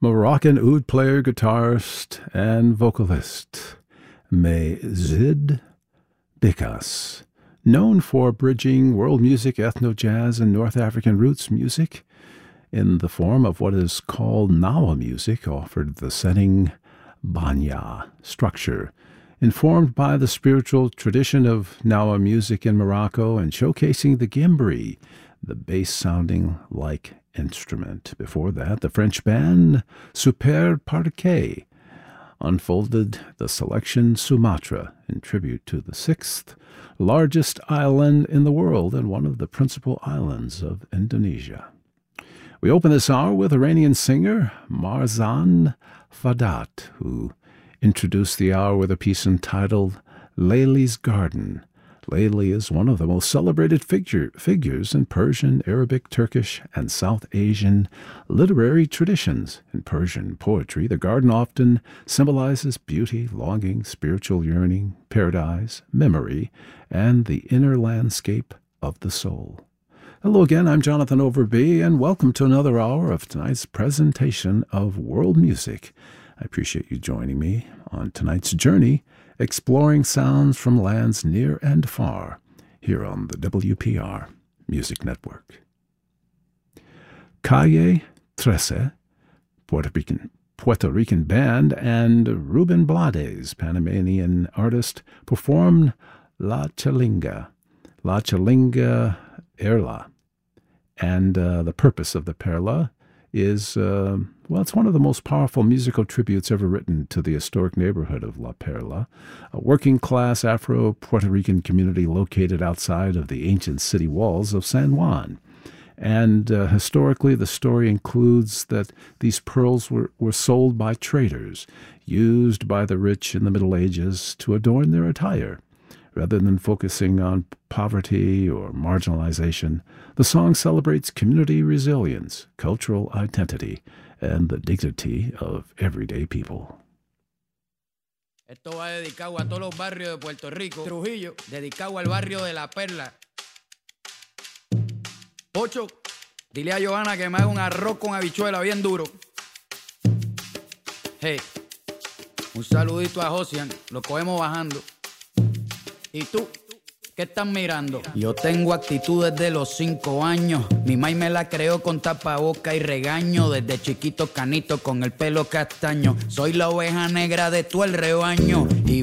Moroccan oud player, guitarist, and vocalist Mazid Bikas, known for bridging world music, ethno-jazz, and North African roots music in the form of what is called Nawa music, offered the setting Banya structure, informed by the spiritual tradition of Nawa music in Morocco and showcasing the gimbri, the bass-sounding like instrument. Before that, the French band Super Parquet unfolded the selection Sumatra in tribute to the sixth largest island in the world and one of the principal islands of Indonesia. We open this hour with Iranian singer Marzan Fadat, who introduced the hour with a piece entitled Layli's Garden. Layli is one of the most celebrated figures in Persian, Arabic, Turkish, and South Asian literary traditions. In Persian poetry, the garden often symbolizes beauty, longing, spiritual yearning, paradise, memory, and the inner landscape of the soul. Hello again, I'm Jonathan Overby, and welcome to another hour of tonight's presentation of world music. I appreciate you joining me on tonight's journey, exploring sounds from lands near and far, here on the WPR Music Network. Calle 13, Puerto Rican band, and Ruben Blades, Panamanian artist, performed La Chalinga Erla. And the purpose of the Perla is, it's one of the most powerful musical tributes ever written to the historic neighborhood of La Perla, a working-class Afro-Puerto Rican community located outside of the ancient city walls of San Juan. And historically, the story includes that these pearls were sold by traders, used by the rich in the Middle Ages to adorn their attire. Rather than focusing on poverty or marginalization, the song celebrates community resilience, cultural identity, and the dignity of everyday people. Esto va dedicado a todos los barrios de Puerto Rico. Trujillo, dedicado al barrio de La Perla. Ocho, dile a Johanna que me haga un arroz con habichuela bien duro. Hey, un saludito a Josian, lo cogemos bajando. ¿Y tú? ¿Qué estás mirando? Yo tengo actitud desde los 5 años. Mi maíz me la creó con tapaboca y regaño. Desde chiquito canito con el pelo castaño. Soy la oveja negra de todo el rebaño. Y